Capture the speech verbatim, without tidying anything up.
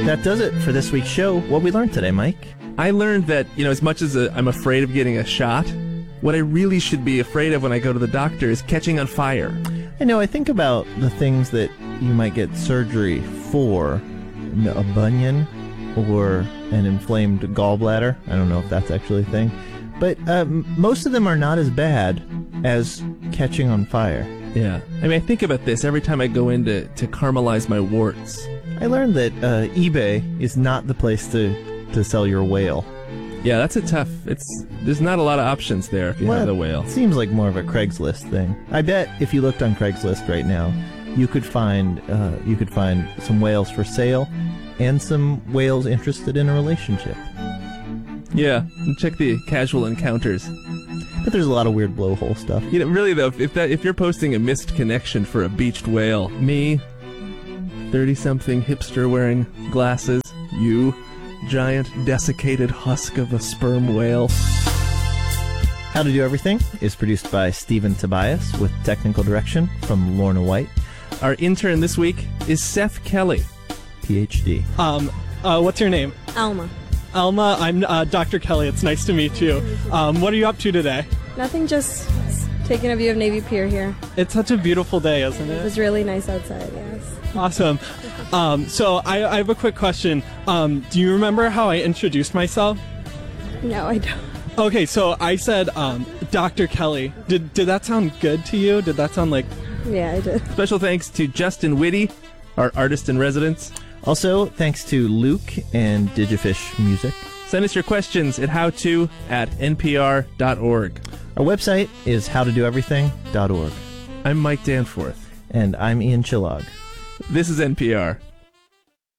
That does it for this week's show. What we learned today, Mike? I learned that, you know, as much as a, I'm afraid of getting a shot, what I really should be afraid of when I go to the doctor is catching on fire. I know, I think about the things that you might get surgery for. A bunion or an inflamed gallbladder. I don't know if that's actually a thing. But um, most of them are not as bad as catching on fire. Yeah. I mean, I think about this every time I go in to, to caramelize my warts. I learned that uh, eBay is not the place to, to sell your whale. Yeah, that's a tough... It's There's not a lot of options there if you well, have the whale. It seems like more of a Craigslist thing. I bet if you looked on Craigslist right now, you could find uh, you could find some whales for sale and some whales interested in a relationship. Yeah, check the casual encounters. But there's a lot of weird blowhole stuff. You know, really though, if that if you're posting a missed connection for a beached whale, me, thirty-something hipster wearing glasses, you, giant desiccated husk of a sperm whale. How to Do Everything is produced by Stephen Tobias with technical direction from Lorna White. Our intern this week is Seth Kelly, P H D. Um, uh, what's your name? Alma. Alma, I'm uh, Doctor Kelly. It's nice to meet you. Um, what are you up to today? Nothing, just taking a view of Navy Pier here. It's such a beautiful day, isn't It it? was really nice outside, yes. Awesome. Um, so I, I have a quick question. Um, do you remember how I introduced myself? No, I don't. Okay, so I said um, Doctor Kelly. Did did that sound good to you? Did that sound like... Yeah, I did. Special thanks to Justin Whitty, our artist in residence. Also, thanks to Luke and Digifish Music. Send us your questions at howto at npr dot org. Our website is how to do everything dot org. I'm Mike Danforth. And I'm Ian Chillog. This is N P R.